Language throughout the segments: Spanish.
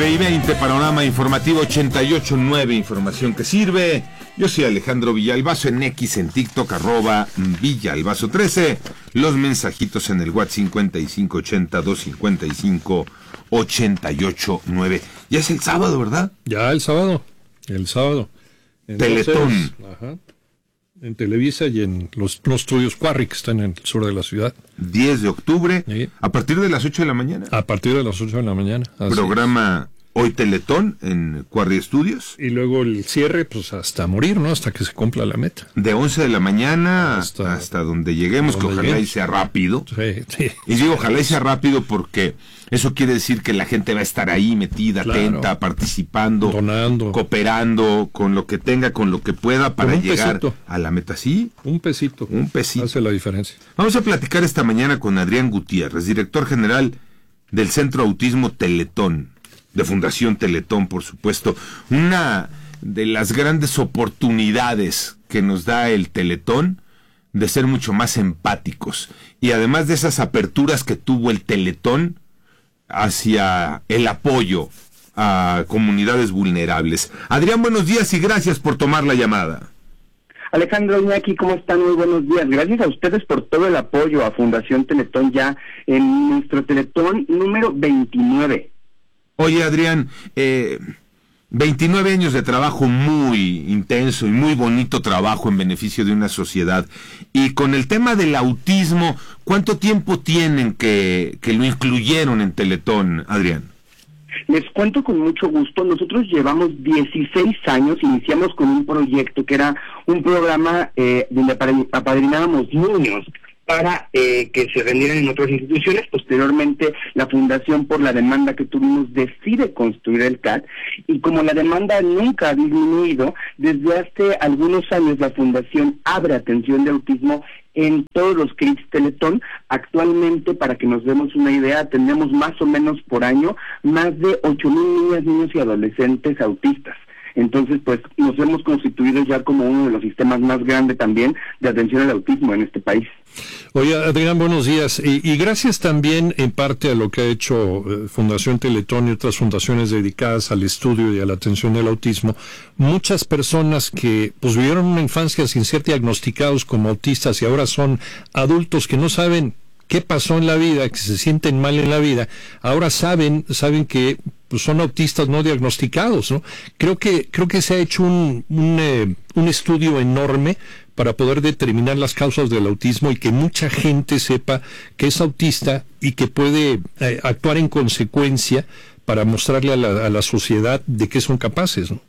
9:20, panorama informativo 88.9, información que sirve. Yo soy Alejandro Villalbazo, en X, en TikTok, @Villalbazo13. Los mensajitos en el WhatsApp 5580-255-889. Ya es el sábado, ¿verdad? Ya el sábado. Entonces, Teletón. Ajá. En Televisa y en los estudios Quarry, que están en el sur de la ciudad. 10 de octubre, Sí. a partir de las 8 de la mañana. A partir de las 8 de la mañana. Programa Hoy Teletón en Quarry Studios. Y luego el cierre, pues hasta morir, ¿no? Hasta que se cumpla la meta. De 11 de la mañana hasta donde lleguemos, que ojalá y sea rápido. Sí. Y digo ojalá y sea rápido porque eso quiere decir que la gente va a estar ahí metida, Claro. atenta, participando, Donando. cooperando con lo que tenga, con lo que pueda para Con un llegar pesito. a la meta. Sí, Un pesito. Hace la diferencia. Vamos a platicar esta mañana con Adrián Gutiérrez, director general del Centro Autismo Teletón, de Fundación Teletón, por supuesto. Una de las grandes oportunidades que nos da el Teletón de ser mucho más empáticos. Y además de esas aperturas que tuvo el Teletón hacia el apoyo a comunidades vulnerables. Adrián, buenos días y gracias por tomar la llamada. Alejandro, Iñaki, ¿cómo están? Muy buenos días. Gracias a ustedes por todo el apoyo a Fundación Teletón ya en nuestro Teletón número 29. Oye, Adrián, 29 años de trabajo muy intenso y muy bonito trabajo en beneficio de una sociedad. Y con el tema del autismo, ¿cuánto tiempo tienen que lo incluyeron en Teletón, Adrián? Les cuento con mucho gusto, nosotros llevamos 16 años, iniciamos con un proyecto que era un programa donde apadrinábamos niños para que se rendieran en otras instituciones. Posteriormente, la Fundación, por la demanda que tuvimos, decide construir el CAT, y como la demanda nunca ha disminuido, desde hace algunos años la Fundación abre atención de autismo en todos los CRIPS Teletón. Actualmente, para que nos demos una idea, tenemos más o menos por año más de 8,000 niñas, niños y adolescentes autistas. Entonces, pues, nos hemos constituido ya como uno de los sistemas más grandes también de atención al autismo en este país. Oye, Adrián, buenos días. Y gracias también en parte a lo que ha hecho Fundación Teletón y otras fundaciones dedicadas al estudio y a la atención del autismo. Muchas personas que pues vivieron una infancia sin ser diagnosticados como autistas y ahora son adultos que no saben qué pasó en la vida, que se sienten mal en la vida, ahora saben que pues, son autistas no diagnosticados, ¿no? Creo que se ha hecho un estudio enorme para poder determinar las causas del autismo y que mucha gente sepa que es autista y que puede actuar en consecuencia para mostrarle a la sociedad de qué son capaces, ¿no?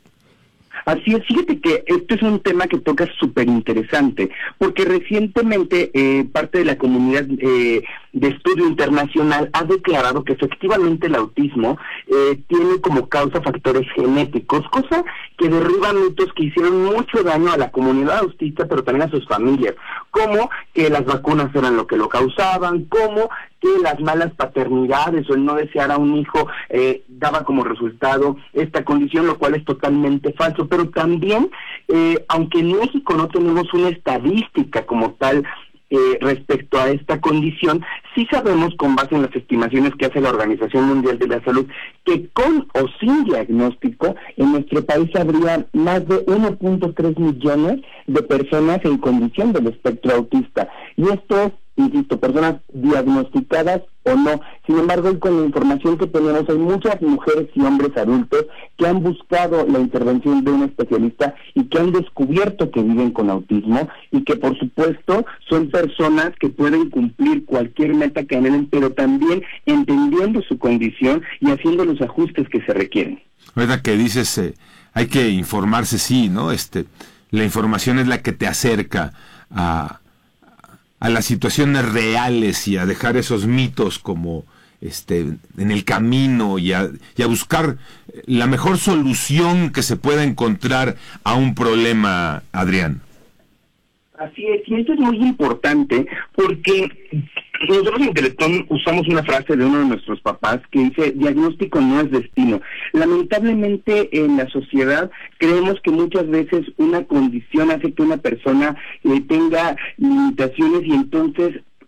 Así es, fíjate que este es un tema que toca súper interesante, porque recientemente parte de la comunidad de estudio internacional ha declarado que efectivamente el autismo tiene como causa factores genéticos, cosa que derriba mitos que hicieron mucho daño a la comunidad autista, pero también a sus familias, como que las vacunas eran lo que lo causaban, como que las malas paternidades o el no desear a un hijo daba como resultado esta condición, lo cual es totalmente falso. Pero también, aunque en México no tenemos una estadística como tal respecto a esta condición, sí sabemos, con base en las estimaciones que hace la Organización Mundial de la Salud, que con o sin diagnóstico en nuestro país habría más de 1.3 millones de personas en condición del espectro autista. Y esto es, insisto, personas diagnosticadas o no. Sin embargo, y con la información que tenemos, hay muchas mujeres y hombres adultos que han buscado la intervención de un especialista y que han descubierto que viven con autismo y que, por supuesto, son personas que pueden cumplir cualquier meta que anhelen, pero también entendiendo su condición y haciendo los ajustes que se requieren. ¿Verdad que dices, hay que informarse? Sí, ¿no? La información es la que te acerca a las situaciones reales y a dejar esos mitos como en el camino y a buscar la mejor solución que se pueda encontrar a un problema, Adrián. Así es, y esto es muy importante porque nosotros en Teletón usamos una frase de uno de nuestros papás que dice: diagnóstico no es destino. Lamentablemente en la sociedad creemos que muchas veces una condición hace que una persona tenga limitaciones y entonces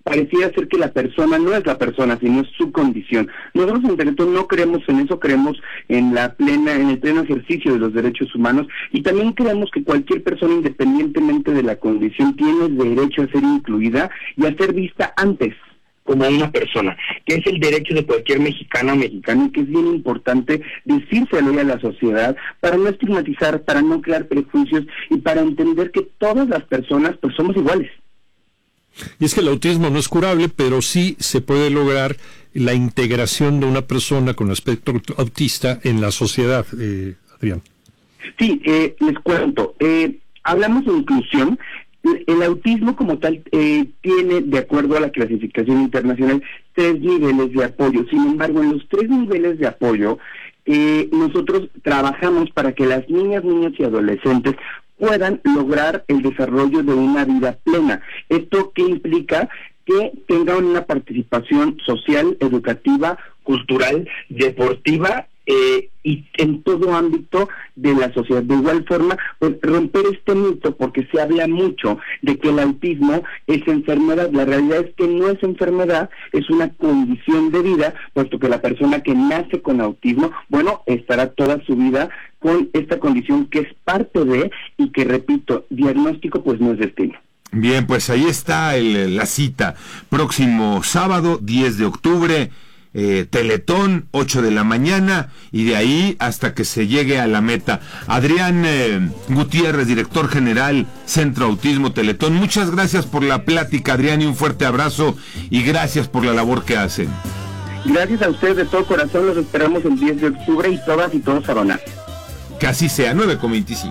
pareciera ser que la persona no es la persona, sino es su condición. Nosotros en Teletón no creemos en eso, creemos en el pleno ejercicio de los derechos humanos, y también creemos que cualquier persona, independientemente de la condición, tiene derecho a ser incluida y a ser vista antes como una persona, que es el derecho de cualquier mexicano o mexicano, y que es bien importante decírselo a la sociedad para no estigmatizar, para no crear prejuicios y para entender que todas las personas pues somos iguales. Y es que el autismo no es curable, pero sí se puede lograr la integración de una persona con espectro autista en la sociedad, Adrián. Sí, les cuento. Hablamos de inclusión. El autismo como tal tiene, de acuerdo a la clasificación internacional, 3 niveles de apoyo. Sin embargo, en los 3 niveles de apoyo, nosotros trabajamos para que las niñas, niños y adolescentes puedan lograr el desarrollo de una vida plena. ¿Esto qué implica? Que tengan una participación social, educativa, cultural, deportiva, y en todo ámbito de la sociedad. De igual forma, pues romper este mito, porque se habla mucho de que el autismo es enfermedad. La realidad es que no es enfermedad, es una condición de vida, puesto que la persona que nace con autismo, bueno, estará toda su vida con esta condición que es parte de, y que, repito, diagnóstico pues no es destino. Bien, pues ahí está la cita. Próximo sábado, 10 de octubre, Teletón, 8 de la mañana, y de ahí hasta que se llegue a la meta. Adrián Gutiérrez, director general, Centro Autismo Teletón, muchas gracias por la plática, Adrián, y un fuerte abrazo, y gracias por la labor que hacen. Gracias a ustedes de todo corazón, los esperamos el 10 de octubre y todas y todos a donar. Que así sea, 9:25.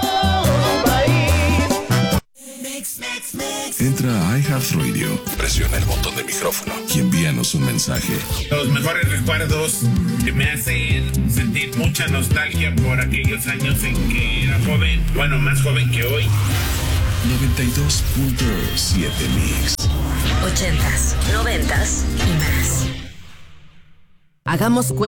Entra a iHeartRadio, presiona el botón de micrófono y envíanos un mensaje. Los mejores recuerdos que me hacen sentir mucha nostalgia por aquellos años en que era joven, bueno, más joven que hoy. 92.7 Mix. 80s, 90s y más. Hagamos